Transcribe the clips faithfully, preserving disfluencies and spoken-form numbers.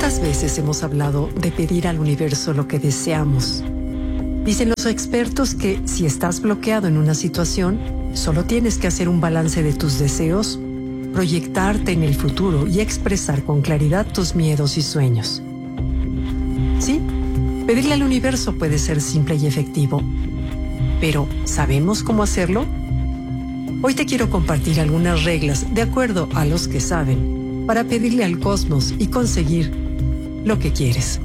¿Cuántas veces hemos hablado de pedir al universo lo que deseamos? Dicen los expertos que si estás bloqueado en una situación, solo tienes que hacer un balance de tus deseos, proyectarte en el futuro y expresar con claridad tus miedos y sueños. Sí, pedirle al universo puede ser simple y efectivo, pero ¿sabemos cómo hacerlo? Hoy te quiero compartir algunas reglas de acuerdo a los que saben para pedirle al cosmos y conseguir lo que quieres.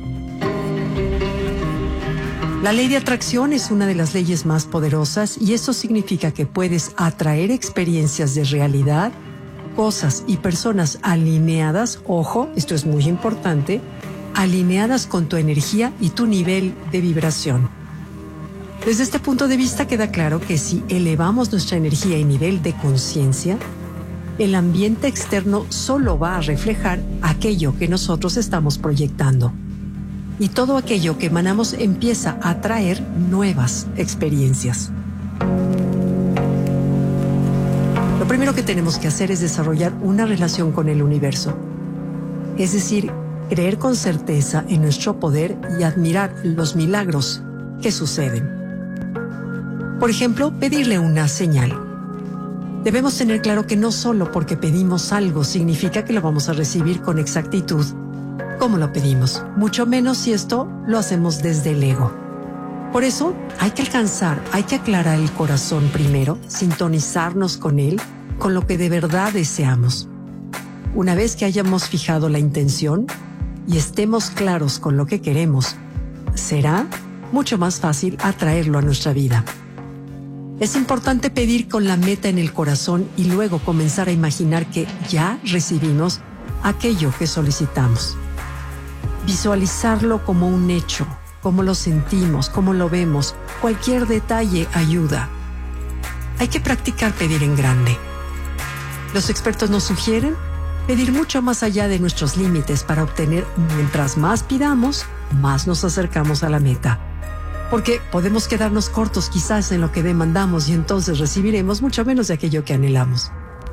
La ley de atracción es una de las leyes más poderosas y eso significa que puedes atraer experiencias de realidad, cosas y personas alineadas, ojo, esto es muy importante, alineadas con tu energía y tu nivel de vibración. Desde este punto de vista queda claro que si elevamos nuestra energía y nivel de conciencia, el ambiente externo solo va a reflejar aquello que nosotros estamos proyectando. Y todo aquello que emanamos empieza a traer nuevas experiencias. Lo primero que tenemos que hacer es desarrollar una relación con el universo. Es decir, creer con certeza en nuestro poder y admirar los milagros que suceden. Por ejemplo, pedirle una señal. Debemos tener claro que no solo porque pedimos algo significa que lo vamos a recibir con exactitud como lo pedimos, mucho menos si esto lo hacemos desde el ego. Por eso hay que alcanzar, hay que aclarar el corazón primero, sintonizarnos con él, con lo que de verdad deseamos. Una vez que hayamos fijado la intención y estemos claros con lo que queremos, será mucho más fácil atraerlo a nuestra vida. Es importante pedir con la meta en el corazón y luego comenzar a imaginar que ya recibimos aquello que solicitamos. Visualizarlo como un hecho, cómo lo sentimos, cómo lo vemos, cualquier detalle ayuda. Hay que practicar pedir en grande. Los expertos nos sugieren pedir mucho más allá de nuestros límites para obtener, mientras más pidamos, más nos acercamos a la meta. Porque podemos quedarnos cortos quizás en lo que demandamos y entonces recibiremos mucho menos de aquello que anhelamos.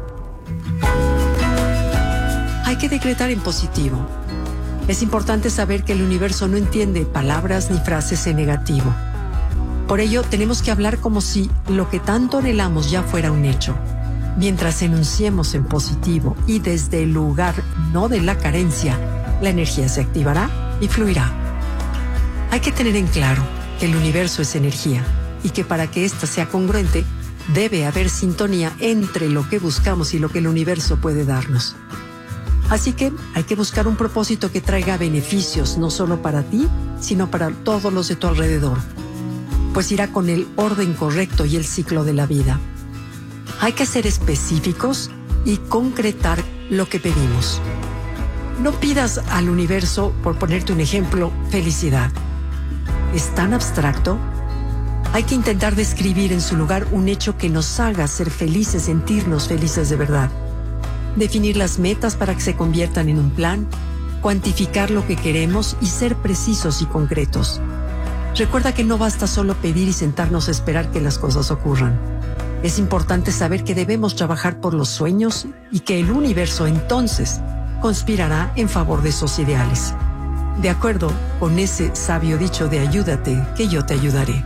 Hay que decretar en positivo. Es importante saber que el universo no entiende palabras ni frases en negativo. Por ello, tenemos que hablar como si lo que tanto anhelamos ya fuera un hecho. Mientras enunciemos en positivo y desde el lugar no de la carencia, la energía se activará y fluirá. Hay que tener en claro que el universo es energía y que para que ésta sea congruente, debe haber sintonía entre lo que buscamos y lo que el universo puede darnos. Así que hay que buscar un propósito que traiga beneficios, no solo para ti, sino para todos los de tu alrededor, pues irá con el orden correcto y el ciclo de la vida. Hay que ser específicos y concretar lo que pedimos. No pidas al universo, por ponerte un ejemplo, felicidad. ¿Es tan abstracto? Hay que intentar describir en su lugar un hecho que nos haga ser felices, sentirnos felices de verdad. Definir las metas para que se conviertan en un plan, cuantificar lo que queremos y ser precisos y concretos. Recuerda que no basta solo pedir y sentarnos a esperar que las cosas ocurran. Es importante saber que debemos trabajar por los sueños y que el universo entonces conspirará en favor de esos ideales. De acuerdo con ese sabio dicho de ayúdate, que yo te ayudaré.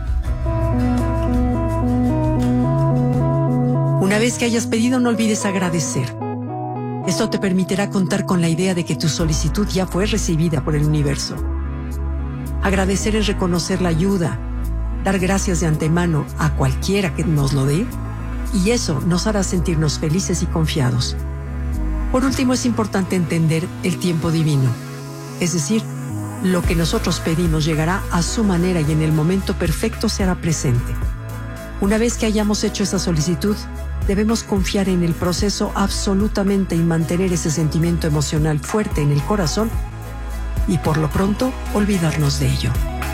Una vez que hayas pedido, no olvides agradecer. Esto te permitirá contar con la idea de que tu solicitud ya fue recibida por el universo. Agradecer es reconocer la ayuda, dar gracias de antemano a cualquiera que nos lo dé, y eso nos hará sentirnos felices y confiados. Por último, es importante entender el tiempo divino, es decir, lo que nosotros pedimos llegará a su manera y en el momento perfecto se hará presente. Una vez que hayamos hecho esa solicitud, debemos confiar en el proceso absolutamente y mantener ese sentimiento emocional fuerte en el corazón y por lo pronto olvidarnos de ello.